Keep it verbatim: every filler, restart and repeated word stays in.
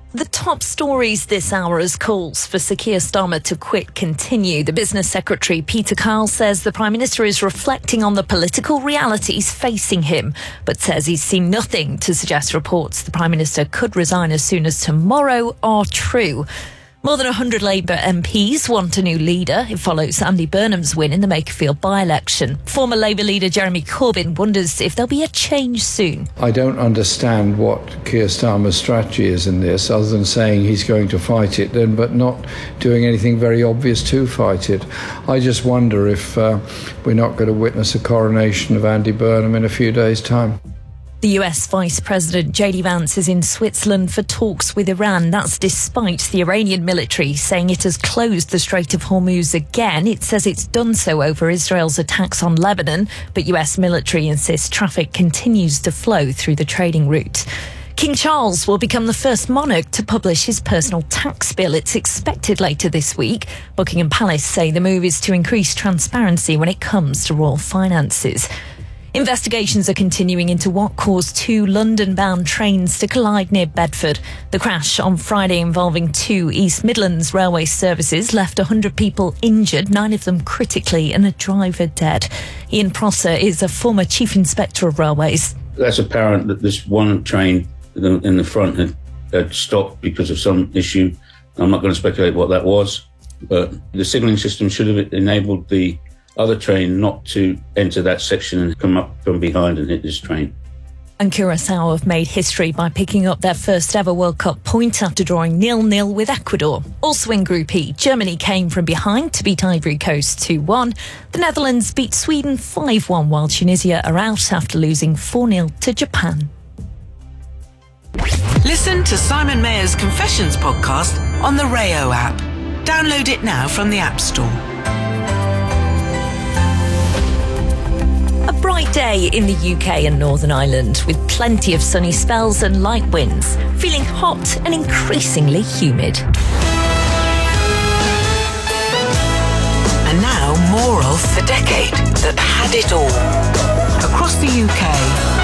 The top stories this hour as calls for Sir Keir Starmer to quit continue. The Business Secretary Peter Kyle says the Prime Minister is reflecting on the political realities facing him, but says he's seen nothing to suggest reports the Prime Minister could resign as soon as tomorrow are true. More than one hundred Labour M Ps want a new leader. It follows Andy Burnham's win in the Makerfield by-election. Former Labour leader Jeremy Corbyn wonders if there'll be a change soon. I don't understand what Keir Starmer's strategy is in this, other than saying he's going to fight it, then, but not doing anything very obvious to fight it. I just wonder if uh, we're not going to witness a coronation of Andy Burnham in a few days' time. The U S Vice President J D Vance is in Switzerland for talks with Iran. That's despite the Iranian military saying it has closed the Strait of Hormuz again. It says it's done so over Israel's attacks on Lebanon, but U S military insists traffic continues to flow through the trading route. King Charles will become the first monarch to publish his personal tax bill. It's expected later this week. Buckingham Palace say the move is to increase transparency when it comes to royal finances. Investigations are continuing into what caused two London-bound trains to collide near Bedford. The crash on Friday involving two East Midlands Railway services left one hundred people injured, nine of them critically, and a driver dead. Ian Prosser is a former Chief Inspector of Railways. That's apparent that this one train in the front had, had stopped because of some issue. I'm not going to speculate what that was, but the signalling system should have enabled the other train not to enter that section and come up from behind and hit this train. And Curaçao have made history by picking up their first ever World Cup point after drawing nil nil with Ecuador. Also in Group E, Germany came from behind to beat Ivory Coast two one. The Netherlands beat Sweden five one, while Tunisia are out after losing four nil to Japan. Listen to Simon Mayer's Confessions podcast on the Rayo app. Download it now from the App Store. A bright day in the U K and Northern Ireland with plenty of sunny spells and light winds, feeling hot and increasingly humid. And now more of the decade that had it all. Across the U K,